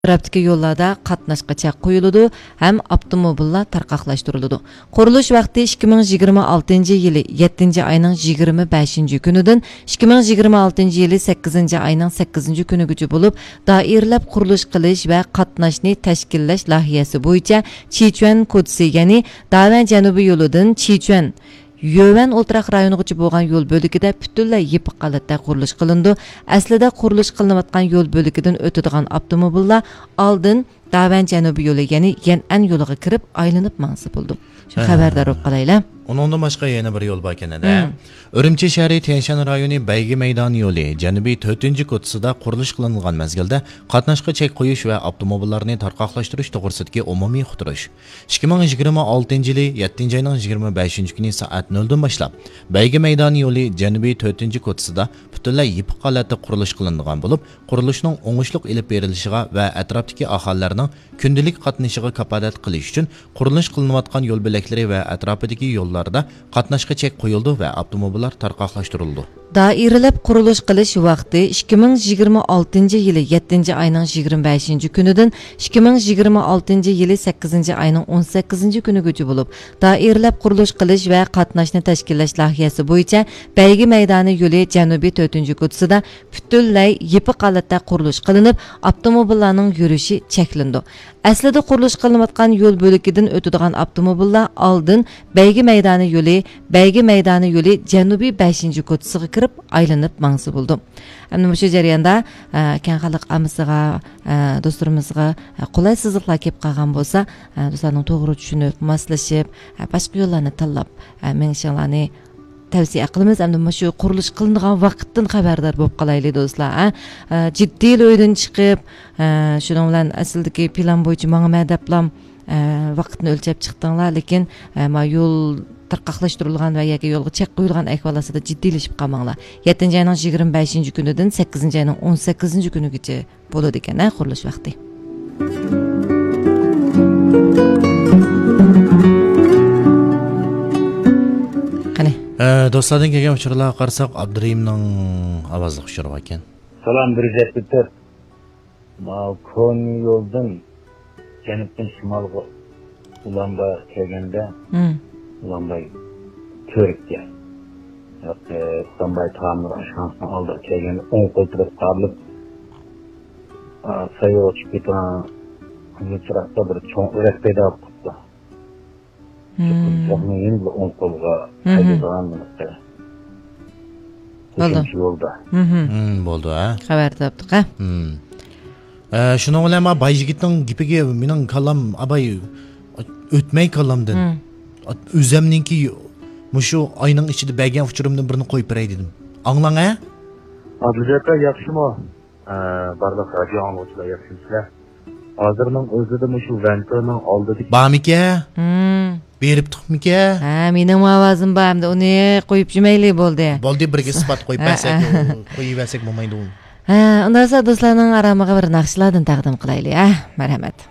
tarafdagi yo'llarda qatnashga chek qo'yiladi ham avtomobillar tarqaqlashtiriladi. Qurilish vaqti 2026-yili 7-oyning 25-kunidan 2026-yili 8-oyning 8-kunigacha bo'lib, doiralab qurilish qilish va qatnashni tashkillash loyihasi bo'yicha Chichuan kodisi, ya'ni Davan janubiy yo'lidan Chichuan Yuvan o'ltiraq rayonigacha bo'lgan yo'l bo'ligida butunlay yipiq holatda qurilish qilindi. Aslida qurilish qilinayotgan yo'l bo'ligidan o'tadigan avtomobillar oldin Davan janubiy yo'li, ya'ni Yan'an yo'liga kirib aylanib mangsi bo'ldi. Shu xabardor bo'lib qolaylar. Onundan başqa yana bir yo'l bor ekan-da. Urumchi shahri Tianshan rayoni Baygi maydoni yo'li janubiy 4-ko'tsida qurilish qilingan mezgilda qatnashga chek qo'yish va avtomobillarni tarqaqlashtirish to'g'risidagi umumiy xutirish 2026-yili 7-oyning 25-kuni soat 0 dan boshlab Baygi maydoni yo'li janubiy 4-ko'tsida butunlay yipiq holatda qurilish qilingan bo'lib, qurilishning o'ngishli ilib berilishiga va atrofdagi aholilarning kundalik qatnashiga kafolat qilish uchun qurilish qilinayotgan yo'l bo'laklari va atrofidagi yo'llarda qatnashga chek qo'yildi va avtomobillar tarqaqlashtirildi. Doiralab qurilish qilish vaqti 2026-yili 7-oyning 25-kunidan 2026-yili 8-oyning 18-kunigacha bo'lib, doiralab qurilish qilish va qatnashni tashkillash loyihasi bo'yicha Baygi maydoni yo'li janubiy 4-ko'tsida butunlay yipiq holatda qurilish qilinib, avtomobillarning yurishi cheklandi. Aslida qurilish qilinayotgan yo'l bo'ligidan o'tadigan avtomobillar oldin Baygi maydoni yo'li janubiy 5-ko'tsiga kirib aylanib mangsi bo'ldi. Endi bu jarayonda keng xalq amisiga, do'stlarimizga qulaysizliklar kelib qolgan bo'lsa, do'stlarning to'g'ri tushunib, moslashib, boshqa yo'llarni tanlab, meninglarni tavsiya qilamiz. Endi shu qurilish qilingan vaqtdan xabardor bo'lib qolaylik do'stlar. Jiddiy o'ydan chiqib, shuning bilan asldagi plan bo'yicha menga deblam vaqtni o'lchab chiqdinglar, lekin yo'l tarqaqlashtirilgan va yoki yo'lga chek qo'yilgan ahvolasida jiddiylashib qolmanglar. 7-oyning 25-kunidan 8-oyning 18-kunigacha bo'ladi ekan qurilish vaqti. Qani? Do'stlardan kelgan uchurlarga qarasak, Abdurahimning ovozi xushroq ekan. Salom, Birjatbitter. Koni yo'ldan janubdan shimolga Ulanba kelganda Ulanbay Türkiye. Ulanbay tamir aşansını aldı. Kelgende 10 koltuğu sarılıp sayı uçup giden uçurakta bir çoğun üretmeyde yaptı. Çok yeni bir 10 koltuğa sayı zamanımızda. Üçüncü yolda. Oldu ha. Haber yaptık ha. Şunun ulema Bayjigit'in gipigi minin kalam abay ötmey kalamdın. Özemninki muşu ayının içinde belgen uçurumdan birini koyup beray dedim. Anlan ha? Adlıcaklar yakışımı. Bardak radyo anlıcılar yakışımsızlar. Hazırının özü de muşu ventorunun aldığı... Bağmike? Berip tıkmike? Menin avazım bağımda. Onu koyup cümeyli boldu. Boldu birge sıfat koyup versek, koyup versek olmaydı onu. Ondan sonra dostlarının aramağa bir nakşılardan taqdim qilayli. Merhamet.